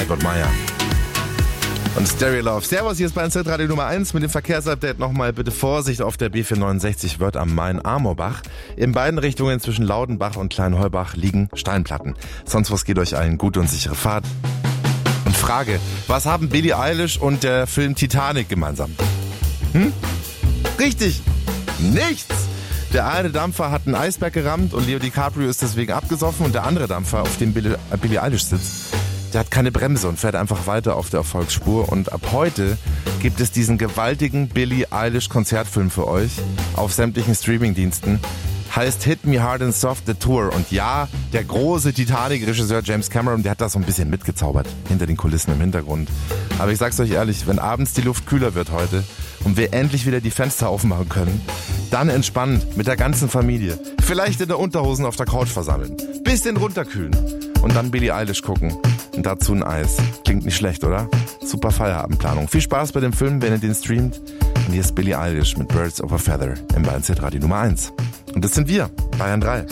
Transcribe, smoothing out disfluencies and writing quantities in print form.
Edward Meyer und Stereo Love. Servus, hier ist Bayern Z Radio Nummer 1 mit dem Verkehrsupdate. Nochmal bitte Vorsicht auf der B469 Wörth am Main-Amorbach. In beiden Richtungen zwischen Laudenbach und Kleinheubach liegen Steinplatten. Sonst was geht euch allen gute und sichere Fahrt. Und Frage, was haben Billie Eilish und der Film Titanic gemeinsam? Richtig, nichts! Der eine Dampfer hat einen Eisberg gerammt und Leo DiCaprio ist deswegen abgesoffen und der andere Dampfer, auf dem Billie Eilish sitzt, der hat keine Bremse und fährt einfach weiter auf der Erfolgsspur. Und ab heute gibt es diesen gewaltigen Billie Eilish Konzertfilm für euch auf sämtlichen Streamingdiensten. Heißt Hit Me Hard and Soft The Tour. Und ja, der große Titanic-Regisseur James Cameron, der hat da so ein bisschen mitgezaubert hinter den Kulissen im Hintergrund. Aber ich sag's euch ehrlich, wenn abends die Luft kühler wird heute und wir endlich wieder die Fenster aufmachen können, dann entspannt mit der ganzen Familie, vielleicht in der Unterhosen auf der Couch versammeln, bisschen runterkühlen und dann Billie Eilish gucken und dazu ein Eis. Klingt nicht schlecht, oder? Super Feierabendplanung. Viel Spaß bei dem Film, wenn ihr den streamt. Und hier ist Billie Eilish mit Birds of a Feather im Bayern Z Radio Nummer 1. Und das sind wir, Bayern 3.